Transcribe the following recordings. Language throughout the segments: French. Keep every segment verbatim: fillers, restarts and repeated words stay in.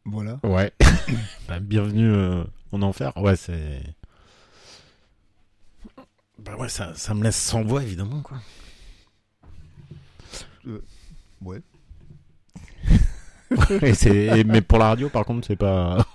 Voilà. Ouais. Bah, bienvenue euh, en enfer. Ouais, c'est. Bah ouais, ça, ça me laisse sans voix, évidemment, quoi. Euh, ouais. Et c'est... Mais pour la radio, par contre, c'est pas.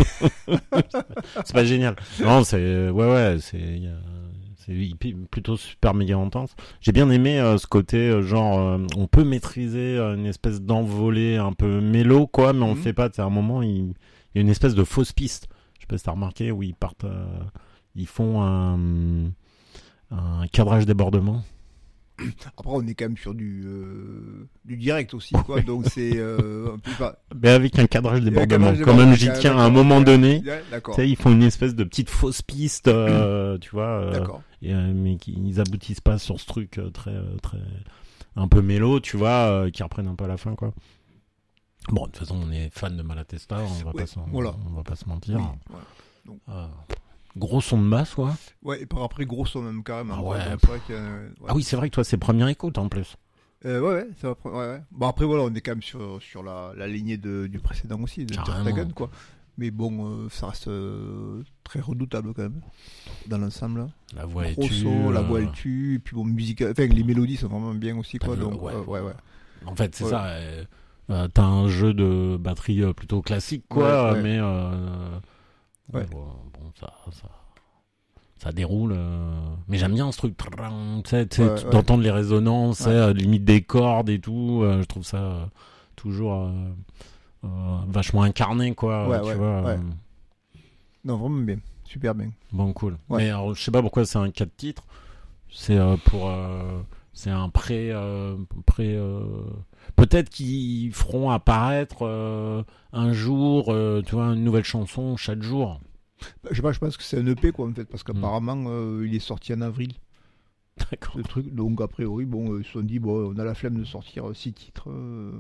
C'est pas génial. Non, c'est. Ouais, ouais, c'est. C'est plutôt super méga intense. J'ai bien aimé euh, ce côté, euh, genre, euh, on peut maîtriser euh, une espèce d'envolée un peu mélo, quoi, mais on Mhm. le fait pas. À un moment, il... il y a une espèce de fausse piste. Je sais pas si t'as remarqué, où ils partent. Euh... Ils font un. Un cadrage débordement. Après, on est quand même sur du, euh, du direct aussi, quoi. Donc, c'est euh, un peu pas. Mais avec un cadrage débordement. cadrage Quand même, débordement, j'y quand tiens même, à un d'accord. moment donné. Ouais, Tu d'accord. sais, ils font une espèce de petite fausse piste, euh, tu vois. euh, D'accord. et, euh, mais qui, ils aboutissent pas sur ce truc euh, très, euh, très. Un peu mélo, tu vois, euh, qui reprennent un peu à la fin, quoi. Bon, de toute façon, on est fan de Malatesta, on va, Ouais, pas, s'en- voilà. on va pas se mentir. Oui, voilà. Donc, Euh, gros son de basse, quoi. ouais, et par après, gros son même carrément. Ah quoi. ouais. Donc, c'est vrai qu'il y a, ouais. Ah oui, c'est vrai que toi, c'est première écoute en plus. Euh, ouais, ouais, ça va. pre- Ouais, ouais. Bon, après, voilà, on est quand même sur, sur la, la lignée de, du précédent aussi, de Carrément. Tertagan, quoi. Mais bon, euh, ça reste euh, très redoutable quand même, dans l'ensemble. La voix est Gros tue, son, la euh, voix elle tue, et puis bon, musique, enfin, les mélodies sont vraiment bien aussi, quoi. le- Donc, ouais. euh, ouais, ouais. En fait, c'est Ouais. ça. euh, euh, t'as un jeu de batterie euh, plutôt classique, quoi, Ouais, ouais. mais euh, Ouais. bon, bon, ça, ça, ça déroule. euh, Mais j'aime bien ce truc, tu sais, tu sais, Ouais, ouais. d'entendre les résonances, Ouais. tu sais, euh, limite des cordes et tout. euh, je trouve ça euh, toujours euh, euh, vachement incarné, quoi. Ouais, tu ouais, vois. ouais. euh, Non, vraiment bien, super bien. Bon, cool. Ouais. Mais alors, je sais pas pourquoi c'est un quatre titres. C'est euh, pour. euh, c'est un pré. euh, pré euh, Peut-être qu'ils feront apparaître euh, un jour, euh, tu vois, une nouvelle chanson chaque jour. Bah, je sais pas, je pense que c'est un E P, quoi, en fait, parce qu'apparemment, euh, il est sorti en avril, D'accord. le truc. Donc, a priori, bon, euh, ils se sont dit, bon, on a la flemme de sortir euh, six titres. euh,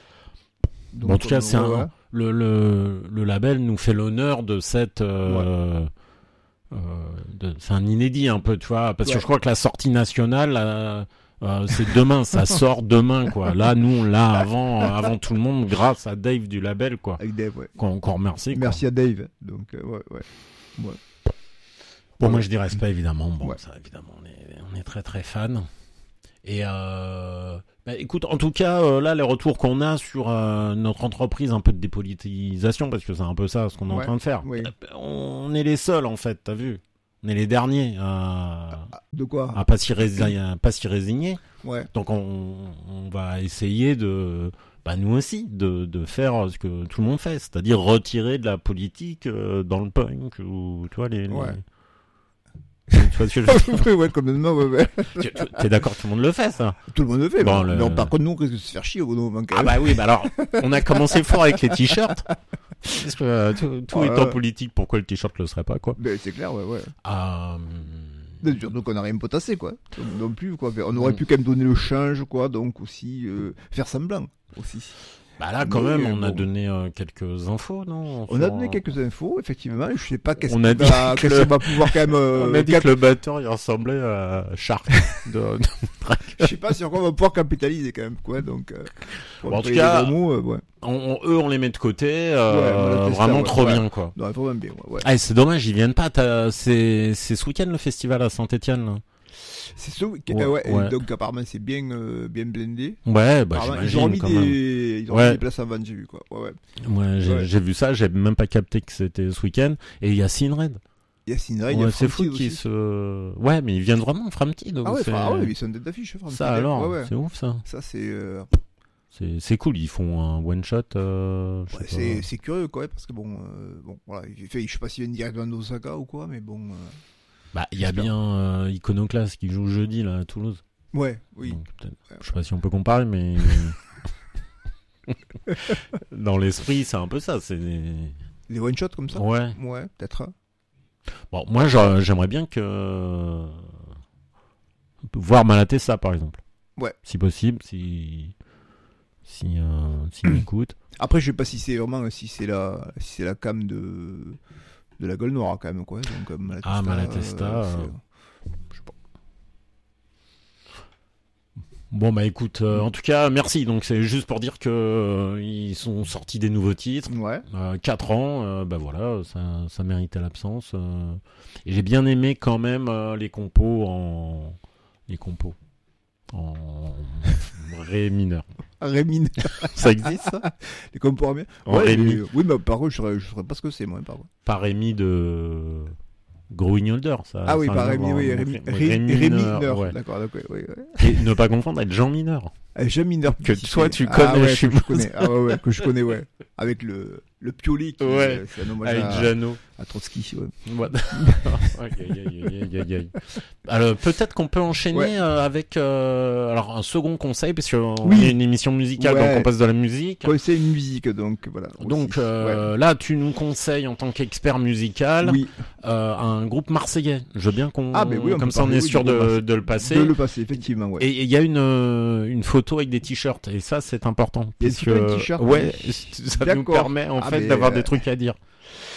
donc, Bon, en tout cas, euh, c'est ouais, un, ouais. le, le, le label nous fait l'honneur de cette. Euh, euh, de, c'est un inédit un peu, tu vois, parce Ouais. que je crois que la sortie nationale, euh, euh, c'est demain, ça sort demain, quoi. Là, nous, on l'a avant, avant tout le monde, grâce à Dave du label, quoi. Avec Dave, ouais. Qu'on, qu'on remercie. Quoi. Merci à Dave. Donc, euh, ouais, ouais. ouais. Bon, Ouais. moi, je dis respect, évidemment. Bon, Ouais. ça, évidemment, on est, on est très, très fan. Et euh, bah, écoute, en tout cas, euh, là, les retours qu'on a sur euh, notre entreprise, un peu de dépolitisation, parce que c'est un peu ça ce qu'on est en Ouais, train de faire. oui. Euh, On est les seuls, en fait, t'as vu. On est les derniers à, Ah, de quoi à pas s'y résigner, à pas s'y résigner. Ouais. Donc, on, on va essayer de, bah, nous aussi, de, de faire ce que tout le monde fait, c'est-à-dire retirer de la politique euh, dans le punk ou, tu vois, les. les... Ouais. Tu vois ce que je veux dire? Ouais, complètement, ouais, ouais. Tu- tu- T'es d'accord, tout le monde le fait, ça? Tout le monde le fait. Bon, mais le- non, par contre, nous, on risque de se faire chier au bout d'un moment, quand Ah même. bah oui, bah alors, on a commencé fort avec les t-shirts. Parce que euh, tout, tout Ouais, étant ouais. politique, pourquoi le t-shirt le serait pas, quoi? Ben, c'est clair, ouais, ouais. Euh... Mais surtout qu'on n'a rien potassé, quoi. Donc, non plus, quoi. On aurait Mm. pu quand même donner le change, quoi. Donc aussi, euh, faire semblant, aussi. Bah là, quand Mais, même, on a bon. donné euh, quelques infos, non? On sur, a donné euh, quelques infos, effectivement. Je sais pas qu'est-ce On qu'on a dit va, que qu'est-ce le- qu'on va pouvoir quand même. euh, On a dit cap- que le batteur, il ressemblait à Shark. De, de... Je sais pas sur quoi on va pouvoir capitaliser quand même, quoi. Donc, euh, pour Bon, en employer tout cas, les gros mots, euh, ouais. on, on- eux, on les met de côté. Euh, Ouais, on l'a testé, vraiment ouais, trop ouais. bien, quoi. Non, vraiment bien, ouais. ouais. Ah, et c'est dommage, ils viennent pas. t'as- C'est, c'est ce week-end le festival à Saint-Etienne, là. C'est ce week-end, Ouais, euh, ouais, et ouais. donc apparemment c'est bien, euh, bien blindé. Ouais, bah Apparemment, ils j'imagine ont mis quand même. des, ils ont Ouais. mis des places en vente, j'ai vu, quoi. Ouais, ouais. Ouais, j'ai, Ouais. j'ai vu ça, j'ai même pas capté que c'était ce week-end. Et il y a Sinred. Yacine Ray, il y Ouais, a c'est Francis fou qu'ils aussi. se. Ouais, mais ils viennent vraiment de Frampty. Donc Ah ouais, c'est... fra- ah ouais, ils sont en tête d'affiche, Francis. ça alors, Ouais, ouais. c'est ouf ça. Ça, c'est, euh, C'est, c'est cool, ils font un one shot. Euh, je ouais, sais c'est, pas. c'est curieux, quoi, parce que bon, euh, bon, voilà, il fait, je sais pas s'il vient directement d'Osaka ou quoi, mais bon, euh, Bah, il y a j'espère. bien euh, Iconoclast qui joue jeudi là à Toulouse. ouais, oui. Donc, peut-être- Ouais. Je sais pas si on peut comparer, mais. Dans l'esprit, c'est un peu ça. C'est... Des one shots comme ça. Ouais. Ouais, peut-être. hein. Bon, moi j'a- j'aimerais bien que. Voir Malatesta par exemple. Ouais. Si possible, si. Si. Euh, s'il m'écoute. Après, je sais pas si c'est vraiment, si c'est la, si c'est la cam de, de la gueule noire, quand même, quoi. Donc, euh, Malatesta, Ah, Malatesta, euh, euh, c'est- je sais pas. Bon bah écoute, euh, en tout cas merci. Donc c'est juste pour dire que euh, ils sont sortis des nouveaux titres. Ouais. Euh, quatre ans, euh, bah voilà, ça, ça méritait l'absence. Euh, et j'ai bien aimé quand même euh, les compos en les compos en ré mineur. Ré mineur. Ça existe ça? Les compos en En ouais, ré mais, mi. oui, mais par contre, je saurais, je saurais pas ce que c'est, moi, par contre. Pas ré mi de Growing Older, ça. Ah oui, ça a par un Rémi, nom, oui, donc, Rémi, ré- Ré, ré Ré mineur, mineur. ouais. D'accord, d'accord, oui, oui. Et ne pas confondre avec Jean mineur. Euh, Jean mineur. Que petit toi, peu. tu Ah connais, ouais, je suis que je connais. Ah ouais, ouais, que je connais, ouais. Avec le, le Pioli, qui, Ouais. euh, c'est un hommage Avec à, Jeannot. à Trotsky, ouais. What? Aïe, aïe, aïe, aïe, aïe, aïe. Alors peut-être qu'on peut enchaîner Ouais. euh, avec euh, alors un second conseil parce qu'on Oui. est une émission musicale, Ouais. donc on passe de la musique. Conseil musique, donc, voilà. aussi. Donc euh, Ouais. là, tu nous conseilles en tant qu'expert musical Oui, euh, un groupe marseillais. Je veux bien qu'on, Ah, ben oui, on comme peut ça, on parler, est oui, sûr du groupe de, marseillais. de le passer. de le passer, effectivement, ouais. Et il y a une euh, une photo avec des t-shirts et ça c'est important. Il y a puisque, super un t-shirt, ouais, oui. ça nous D'accord. permet en Ah, fait mais, d'avoir euh, des trucs à dire.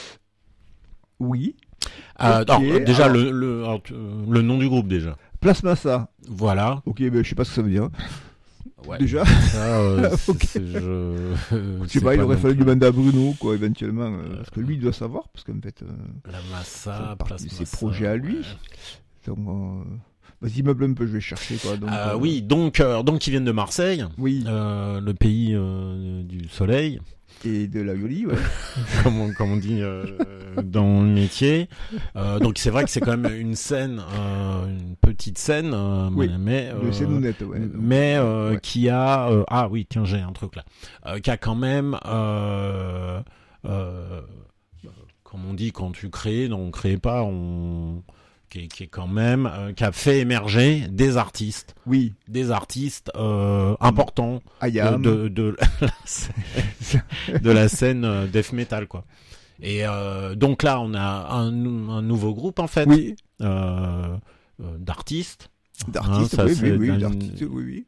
Oui. Euh, Ok, alors, déjà alors- le le, alors, tu- euh, le nom du groupe déjà. Plasma ça. Voilà. Ok, ben, je sais pas ce que ça veut dire. Ouais. Déjà. Ça, euh, c'est- Ok. c'est- je, euh, Je sais sais pas, il pas aurait non fallu plus. demander à Bruno, quoi, éventuellement. euh, parce que lui, il doit savoir, parce qu'en fait. euh, La Ça massa, fait partie place de ses massa, projets à lui. ouais. donc, euh, vas-y, meuble un peu, je vais chercher, quoi. Donc, Euh, euh, oui, donc euh, donc ils viennent de Marseille, Oui. euh, le pays euh, du soleil, Et de la Yoli, ouais. comme on, comme on dit euh, dans le métier. Euh, donc c'est vrai que c'est quand même une scène, euh, une petite scène, euh, Oui, mais Le euh, Sénounette, ouais. donc, mais euh, ouais. qui a euh, ah oui tiens j'ai un truc là euh, qui a quand même euh, euh, comme on dit quand tu crées non on crée pas on qui est, qui est quand même euh, qui a fait émerger des artistes Oui. des artistes euh, importants Ayam. de, de, de, la scène- de la scène euh, death metal quoi. Et euh, donc là on a un, nou- un nouveau groupe en fait Oui. euh, euh, d'artistes. D'artistes, Hein, ça, oui, c'est oui, oui, un- d'artistes, oui, oui.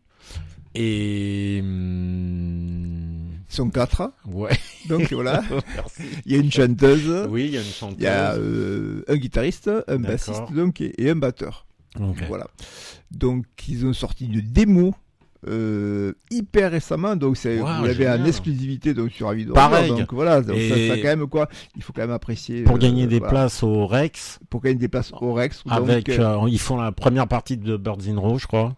Et hum, Ils sont quatre. ouais, Donc, voilà. merci. Il y a une chanteuse. Oui, il y a une chanteuse. Il y a euh, un guitariste, un D'accord. bassiste, donc, et, et un batteur. Ok. Voilà. Donc, ils ont sorti une démo euh, hyper récemment. Donc, c'est, Wow, vous l'avez en génial. exclusivité donc, sur Avis Pareil. Donc, voilà. Donc, Et- ça, ça, quand même, quoi. Il faut quand même apprécier. Pour euh, gagner des voilà. places au Rex, Pour gagner des places au Rex. donc, avec, euh, euh, ils font la première partie de Birds in Row, je crois.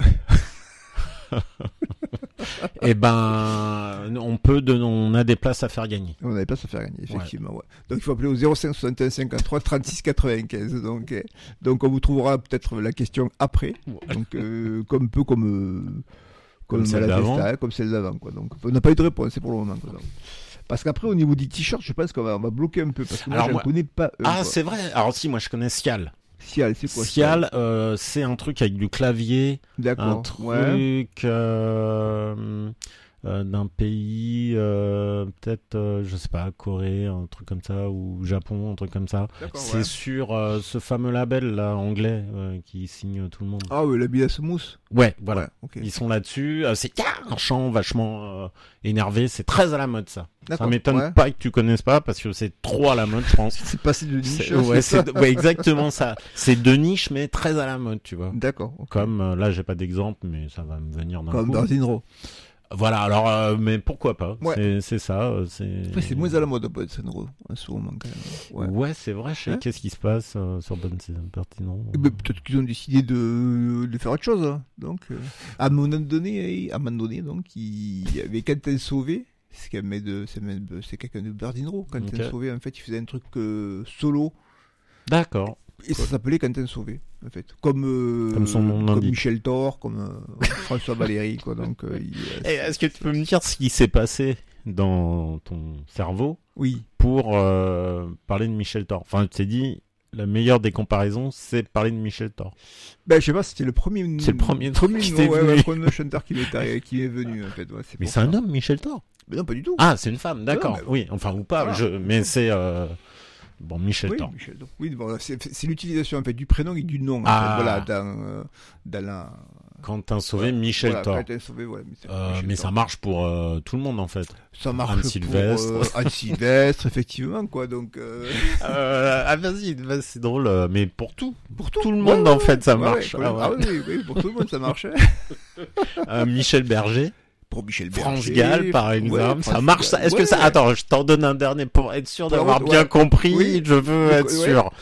Et ben, on peut, de, on a des places à faire gagner. on n'avait pas à se faire gagner, effectivement. Ouais. Donc il faut appeler au zéro cinq soixante et un cinquante-trois trente-six quatre-vingt-quinze. Donc, euh, donc on vous trouvera peut-être la question après. Donc euh, comme peu comme euh, Comme comme, celle la d'avant. Testa, hein, comme celle d'avant. Quoi. Donc on n'a pas eu de réponse, c'est pour le moment. Quoi, donc. Parce qu'après au niveau des t-shirts, je pense qu'on va, on va bloquer un peu parce que moi Alors, je ne moi- connais pas. Eux, Ah, quoi. c'est vrai. Alors si, moi je connais Scial. Cial, c'est quoi Scial, euh, c'est un truc avec du clavier. Un D'accord. truc Ouais. euh, euh, d'un pays, euh, peut-être, euh, je sais pas, Corée, un truc comme ça, ou Japon, un truc comme ça. D'accord, C'est ouais. sur euh, ce fameux label là anglais euh, qui signe tout le monde. Ah oui, la bille à mousse. Ouais, voilà. Ouais, ok. Ils sont là-dessus. Euh, c'est un chant vachement euh, énervé. C'est très à la mode ça. Ça D'accord, m'étonne ouais. pas que tu connaisses pas parce que c'est trop à la mode, je pense. C'est passé de niche. C'est- hein, ouais, c'est ça c'est ouais, exactement ça. C'est de niche mais très à la mode, tu vois. D'accord. ok. Comme euh, là, j'ai pas d'exemple, mais ça va me venir d'un Comme coup. dans Zinro. Voilà, alors, euh, mais pourquoi pas Ouais. C'est c'est ça. euh, C'est Après, c'est moins à la mode, Bonne Zinro, en ce moment, quand même. Ouais. Ouais, c'est vrai. Je sais Hein qu'est-ce qui se passe euh, sur Bonne Saison Pertinent. Eh ben, peut-être qu'ils ont décidé de, de faire autre chose. Hein. Donc, euh, à un moment donné, à un moment donné, donc, il y avait Quentin Sauvé. C'est quand même de, c'est, même- c'est quelqu'un de Berdinro. Quentin Ok. Sauvé, en fait, il faisait un truc euh, solo. D'accord. Et ça s'appelait Quentin Sauvé, en fait. Comme, euh, Comme son nom comme l'indique. Michel Thor, comme euh, François Valéry, quoi. Donc, euh, il, euh, Et est-ce que tu peux me dire ce qui s'est passé dans ton cerveau oui. pour euh, parler de Michel Thor? Enfin, tu t'es dit, la meilleure des comparaisons, c'est de parler de Michel Thor. Ben, je sais pas, c'était le premier. C'est le premier truc premier qui nom, t'est ouais, venu. ouais, le premier chanteur qui m'est, arri- qui m'est venu, en fait. Ouais, c'est Mais pour c'est un ça. homme, Michel Thor? Mais non, pas du tout. Ah, c'est une femme, d'accord. Non, mais- Oui, enfin, ou pas. Voilà. Je... Mais c'est... euh, Bon, Michel Oui, Thor. Michel Thor. Oui, bon, c'est, c'est l'utilisation en fait du prénom et du nom en Ah. fait, voilà, dans, euh, dans la Quentin Sauvé, Michel voilà, Thor. Quentin Sauvé, voilà, Michel, Euh, Michel mais Thor. ça marche pour euh, tout le monde en fait. Ça marche Anne pour Sylvestre. euh, Anne Sylvestre, effectivement, quoi. Donc, euh... Euh, ah vas-y, vas-y, c'est drôle, euh, mais pour tout. pour tout, Tout le monde en fait ça ouais, marche. ouais, Ah, ah ouais. oui, oui, oui, pour tout le monde ça marche. Euh, Michel Berger, Pour Michel Berger. France Gall par exemple, ouais, ça France marche ça. Gall, Est-ce ouais, que ça ouais. Attends, je t'en donne un dernier pour être sûr Pour d'avoir ouais. bien compris. Oui. Je veux Donc, être ouais. sûr.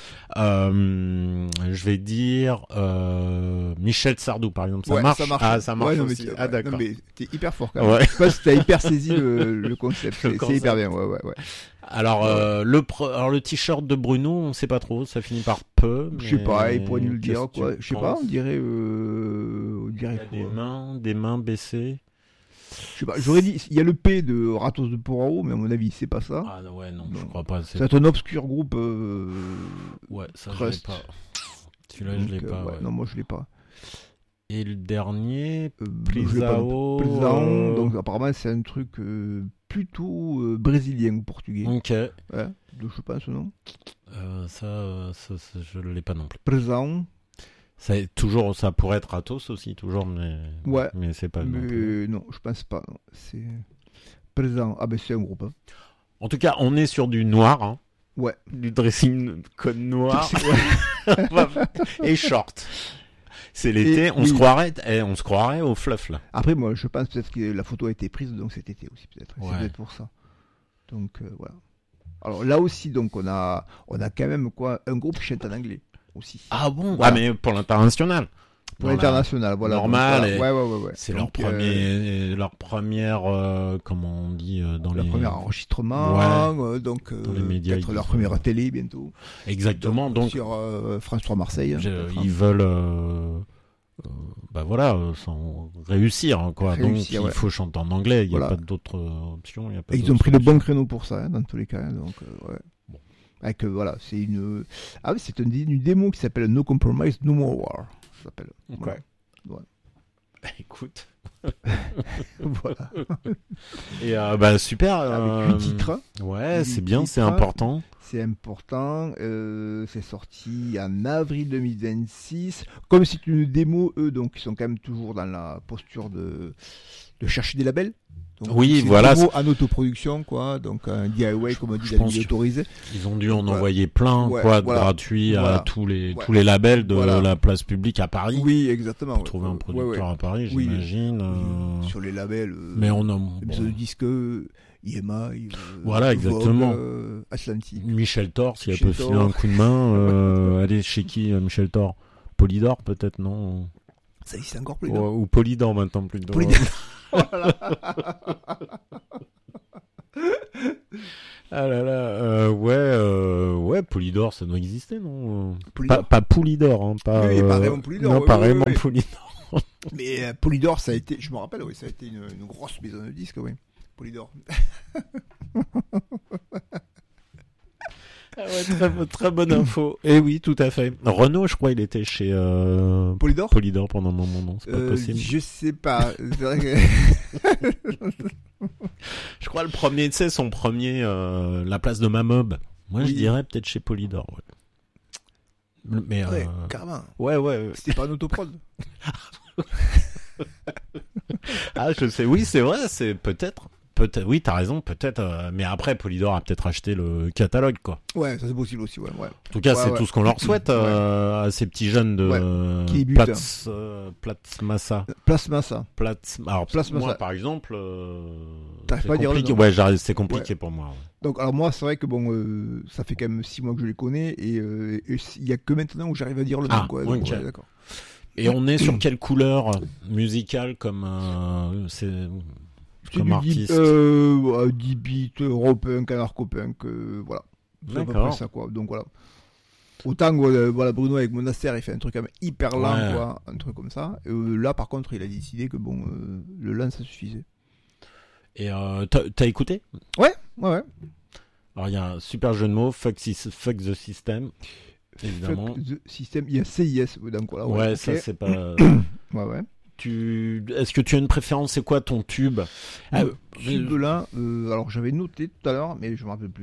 Euh, je vais dire euh, Michel Sardou par exemple, ça Ouais, marche. ça marche. Ah ça marche Ouais, non, mais aussi. tu- Ah ouais, d'accord. Non, mais t'es hyper fort quand même. Ouais. Je pense que t'as hyper saisi le, le concept. Le C'est, concept. c'est hyper bien, ouais, ouais, ouais. Alors, euh, le pre- alors le t-shirt de Bruno, on sait pas trop, ça finit par peu. Je sais mais pas, il pourrait nous le qu'est-ce dire, que quoi. tu Je sais pas, penses on dirait, euh, on Il y dirait a des quoi. mains, des mains baissées. Je sais pas, j'aurais dit, il y a le P de Ratos de Porao, mais à mon avis, c'est pas ça. Ah ouais, non, je Non. crois pas. C'est un obscur groupe, euh, Ouais, ça Trust. je l'ai pas. Celui-là, je donc, l'ai euh, pas. ouais, ouais. Non, moi, je l'ai pas. Et le dernier, Euh, je l'ai pas non Plisao. plus. Plisao, euh, donc apparemment, c'est un truc, euh, plutôt, euh, brésilien ou portugais. Ok. Ouais, donc, je pense, non? Euh, ça, euh, ça, ça, je l'ai pas non plus. Plisao. Ça, est toujours, ça pourrait être Athos aussi, toujours, mais. Ouais. Mais c'est pas. non plus. Mais non, je pense pas. Non. C'est présent. Ah ben c'est un groupe. Hein. En tout cas, on est sur du noir, hein. Ouais. Du dressing code noir. Ouais. Et short. C'est l'été, Et on oui. se croirait, eh, on se croirait au fluff là. Après moi je pense peut-être que la photo a été prise donc cet été aussi peut-être. Ouais. C'est peut-être pour ça. Donc euh, voilà. Alors là aussi donc on a on a quand même quoi un groupe qui chante en anglais aussi. Ah bon Voilà. Ah mais pour l'international. Pour Dans la- l'international voilà. donc, normal voilà. et Ouais ouais ouais ouais. C'est leur Donc, euh, premier, leur première, euh, comment on dit euh, dans leur les. premier enregistrement, euh, donc euh, Dans les médias, peut-être ils leur disent, première euh, télé bientôt. Exactement. Donc, sur euh, France trois Marseille. je- peut-être, hein. ils veulent, euh, euh, bah voilà, euh, sans réussir hein, quoi. Réussir, Donc ouais. il faut chanter en anglais. Il n'y a Voilà. pas d'autres euh, options. Il y a pas Et ils ont d'autres pris le solutions. bon créneau pour ça, hein, dans tous les cas. hein, Donc, euh, ouais. Bon. Avec, euh, voilà, c'est une. Ah oui, c'est une, une démo qui s'appelle No Compromise, No More War. Ça s'appelle. Ok. Voilà. Voilà. Écoute. Voilà. Et euh, bah super. Avec euh, huit titres. Ouais, Huit c'est bien, c'est titres. important. C'est important. euh, c'est sorti en avril deux mille vingt-six. Comme c'est une démo, eux, donc, ils sont quand même toujours dans la posture de, de chercher des labels. Donc, Oui, c'est une voilà, démo en autoproduction, quoi. Donc, un D I Y, comme on dit, Je la pense vie que- autorisée. Ils ont dû en Voilà. envoyer plein, Ouais, quoi, de voilà. gratuits à Voilà. tous les Ouais. tous les labels de Voilà. la place publique à Paris. Oui, exactement. Pour ouais. trouver un Ouais, producteur ouais. à Paris, Oui. j'imagine. euh, Sur les labels. euh, Mais on a les maisons de bon, disques, euh, I M I. euh, Voilà, Vogue, exactement. euh, Atlantic. Michel Thor, s'il Michel peut filer Thor. un coup de main, euh, allez chez qui euh, Michel Thor Polydor peut-être non Ça y est, c'est encore plus. ou, non ou Polydor maintenant plutôt. Polydor. Voilà. Ah là là, euh, ouais, euh, ouais, Polydor, ça doit exister, non Polydor. Pas, pas Poulidor, hein, pas. Oui, pas euh, Raymond Poulidor, Non, oui, pas oui, Raymond oui. Poulidor. Mais euh, Polydor, ça a été, je me rappelle, oui, ça a été une, une grosse maison de disques, oui. Polydor. Ah ouais, très, bo- très bonne info. Et oui, tout à fait. Renault, je crois, il était chez euh, Polydor Polydor pendant un moment, non C'est pas Euh, possible. Je sais pas. C'est vrai que... Je crois le premier, tu sais, son premier, euh, la place de Mamob. Moi, je Oui. dirais peut-être chez Polydor. Ouais. Mais euh, Ouais, carrément. ouais, ouais, ouais. C'était pas un autoprod. Ah, je sais. Oui, c'est vrai. C'est peut-être, peut-être. Oui, t'as raison. Peut-être. euh, mais après, Polydor a peut-être acheté le catalogue, quoi. Ouais, ça c'est possible aussi, ouais. ouais. En tout cas, Ouais, c'est ouais. tout ce qu'on leur souhaite euh, à ces petits jeunes de Ouais. euh, Qui débutent. Platz, euh, Platz Massa. Plasma, ça. Platz. Alors, Plasma, moi, ça. par exemple, euh, T'arrives c'est pas à dire le compliqué. nom. Ouais, j'arrive- c'est compliqué pour moi. ouais. Donc, alors moi, c'est vrai que bon, euh, ça fait quand même six mois que je les connais et euh, et il y a que maintenant où j'arrive à dire le nom, Ah, quoi. Donc, ok. ouais, d'accord. Et on est sur quelle couleur musicale comme euh, c'est C'est comme du artiste deep, euh, ouais, deep beat, europunk, anarcho-punk, euh, voilà. C'est à peu D'accord. près ça, quoi. Donc voilà. Autant que euh, voilà, Bruno avec Monastère, il fait un truc quand même hyper lent, Ouais. quoi, un truc comme ça. Euh, là, par contre, il a décidé que bon, euh, le lent, ça suffisait. Et euh, t'as, t'as écouté Ouais, ouais, ouais. Alors il y a un super jeu de mots, fuck, sys- fuck the system, évidemment. Fuck the system, il y a C I S, ouais, donc voilà. Ouais, Ouais, ok. ça c'est pas. Ouais, ouais. Tu, est-ce que tu as une préférence? C'est quoi ton tube? Ah, Le tube là, euh, alors j'avais noté tout à l'heure, mais je me rappelle plus.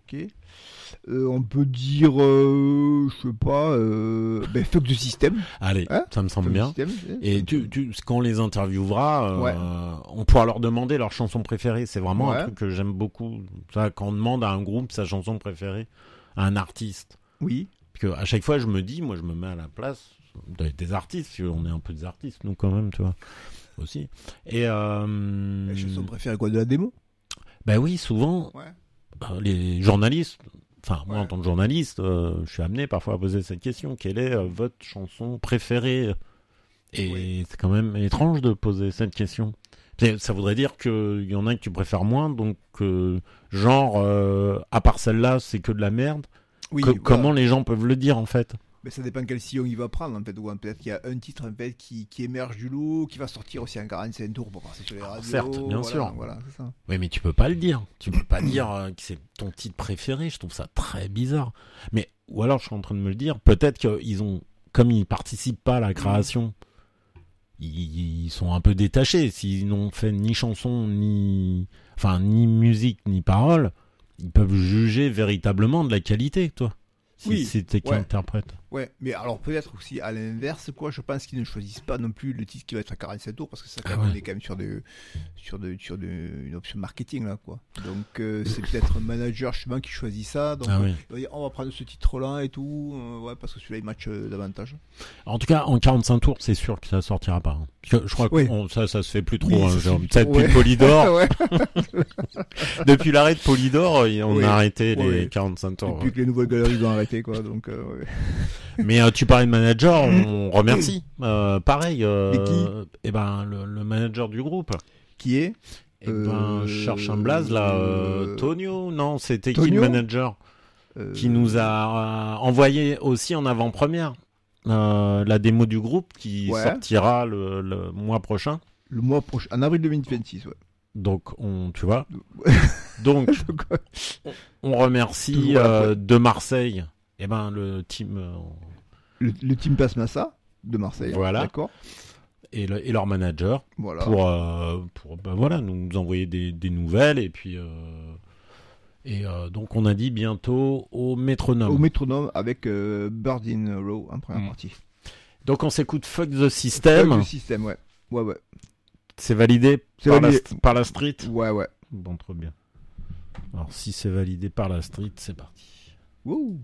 Ok. Euh, on peut dire, euh, je sais pas, euh, ben fuck the system. Allez, Hein ça me semble Fuck the bien. system, eh, Et tu, tu, quand on les interviewera, euh, Ouais. on pourra leur demander leur chanson préférée. C'est vraiment Ouais. un truc que j'aime beaucoup. Ça, quand on demande à un groupe sa chanson préférée, à un artiste. Oui. Parce que à chaque fois, je me dis, moi, je me mets à la place des, des artistes. Parce qu'on est un peu des artistes, nous, quand même, tu vois. Aussi. Et. Euh, La chanson préférée quoi de la démo? ben oui, souvent, Ouais. euh, les journalistes. Enfin, moi, Ouais. en tant que journaliste, euh, je suis amené parfois à poser cette question. Quelle est euh, votre chanson préférée? Et Oui. c'est quand même étrange de poser cette question. C'est- Ça voudrait dire qu'il y en a que tu préfères moins, donc euh, genre, euh, à part celle-là, c'est que de la merde. Oui. Co- voilà. Comment les gens peuvent le dire, en fait? Mais ça dépend quel sillon il va prendre en fait. Ou peut-être qu'il y a un titre en fait qui, qui émerge du lot, qui va sortir aussi en quarante-cinq tours pour passer sur les radios. certes, bien voilà, sûr. Voilà, c'est ça. Oui, mais tu peux pas le dire. Tu peux pas dire euh, que c'est ton titre préféré. Je trouve ça très bizarre. Mais, ou alors, je suis en train de me le dire, peut-être qu'ils ont, comme ils participent pas à la création, ils, ils sont un peu détachés. S'ils n'ont fait ni chanson, ni, enfin, ni musique, ni parole, ils peuvent juger véritablement de la qualité, toi. Si Oui, c'était qui ouais. interprète. Ouais, mais alors peut-être aussi à l'inverse, quoi, je pense qu'ils ne choisissent pas non plus le titre qui va être à quarante-sept tours parce que ça, quand Ah même, ouais. on est quand même sur, de, sur, de, sur de, une option marketing là, quoi. Donc euh, c'est peut-être un manager justement qui choisit ça. Donc Ah oui. il va dire, on va prendre ce titre-là et tout, euh, ouais, parce que celui-là il match euh, davantage. En tout cas, en quarante-cinq tours, c'est sûr que ça sortira pas. hein. Parce que je crois que Oui. on- ça, ça se fait plus trop. Oui, hein, ça genre, se fait peut-être plus depuis trop, Polydor. ouais. Depuis l'arrêt de Polydor, euh, on Oui. a arrêté les Oui. quarante-cinq tours. Depuis que les nouvelles galeries ont arrêté, quoi. Donc euh, ouais. Mais euh, tu parlais de manager, on remercie. Euh, pareil. Euh, Et qui eh ben, le, le manager du groupe. Qui est Eh ben, Euh, je cherche un blaze là. Euh, euh, Tonio, non, c'était qui Tonio le manager euh, qui nous a euh, envoyé aussi en avant-première euh, la démo du groupe qui Ouais. sortira le, le mois prochain. le mois prochain, en avril deux mille vingt-six, ouais. Donc, on, tu vois. Donc, Donc, ouais. on remercie Toujours à la euh, fois. de Marseille. Eh ben, le team euh, le, le team Passe Massa de Marseille. Voilà. D'accord. et, le- et leur manager Voilà. pour, euh, pour bah, voilà, nous envoyer des, des nouvelles. Et puis, euh, et euh, donc, on a dit bientôt au métronome. Au métronome avec euh, Bird in Row en première Mm. partie. Donc, on s'écoute Fuck the System. Fuck the system, ouais. Ouais, ouais. C'est validé, C'est par, validé. La, par la street. Ouais, ouais. Bon, trop bien. Alors, si c'est validé par la street, c'est parti. Wouh.